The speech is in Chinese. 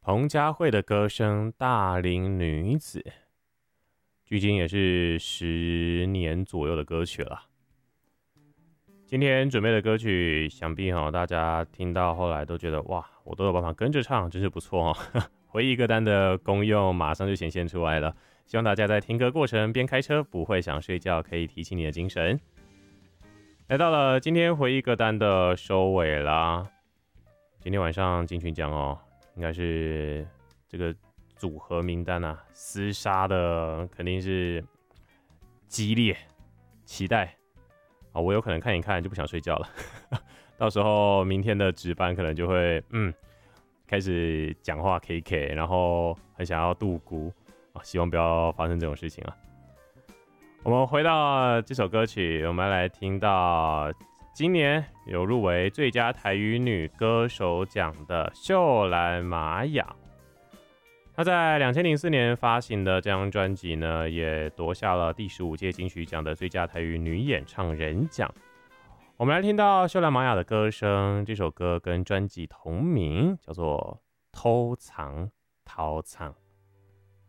彭佳慧的歌声《大龄女子》，距今也是10年左右的歌曲了。今天准备的歌曲，想必大家听到后来都觉得哇，我都有办法跟着唱，真是不错哦。回忆歌单的功用马上就显现出来了，希望大家在听歌过程边开车不会想睡觉，可以提起你的精神。来到了今天回忆歌单的收尾啦，今天晚上金曲奖应该是这个组合名单啊，厮杀的肯定是激烈，期待啊！我有可能看一看就不想睡觉了，到时候明天的值班可能就会开始讲话 KK， 然后很想要度孤啊，希望不要发生这种事情啊。我们回到这首歌曲，我们来听到今年有入围最佳台语女歌手奖的秀兰玛雅。她在2004年发行的这张专辑呢，也夺下了第15届金曲奖的最佳台语女演唱人奖。我们来听到秀兰玛雅的歌声，这首歌跟专辑同名，叫做《偷藏》。